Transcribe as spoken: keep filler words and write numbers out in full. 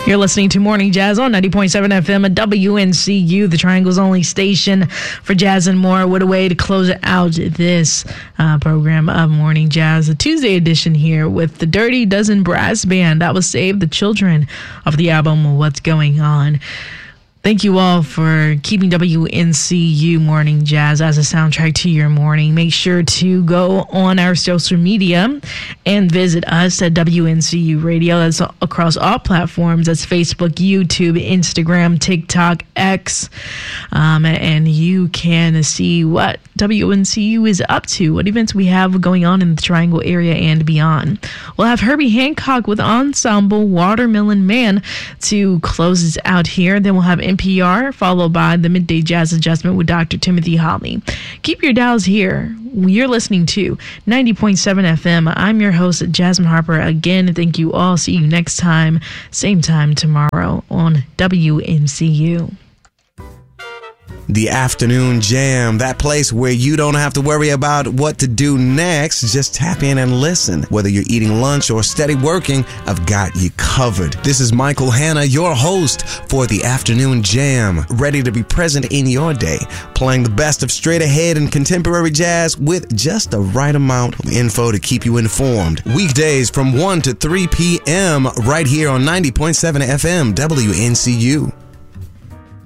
You're listening to Morning Jazz on ninety point seven F M at W N C U, the Triangle's only station for jazz and more. What a way to close out this uh, program of Morning Jazz, a Tuesday edition here with the Dirty Dozen Brass Band. That was Save the Children of the album What's Going On. Thank you all for keeping W N C U Morning Jazz as a soundtrack to your morning. Make sure to go on our social media and visit us at W N C U Radio. That's across all platforms. That's Facebook, YouTube, Instagram, TikTok, X. Um, and you can see what W N C U is up to, what events we have going on in the Triangle area and beyond. We'll have Herbie Hancock with Ensemble Watermelon Man to close us out here. Then we'll have N P R, followed by the Midday Jazz Adjustment with Doctor Timothy Holly. Keep your dials here. You're listening to ninety point seven F M. I'm your host, Jasmine Harper. Again, thank you all. See you next time, same time tomorrow on W N C U. The Afternoon Jam, that place where you don't have to worry about what to do next. Just tap in and listen. Whether you're eating lunch or steady working, I've got you covered. This is Michael Hanna, your host for The Afternoon Jam, ready to be present in your day, playing the best of straight ahead and contemporary jazz with just the right amount of info to keep you informed. Weekdays from one to three p.m. right here on ninety point seven F M W N C U.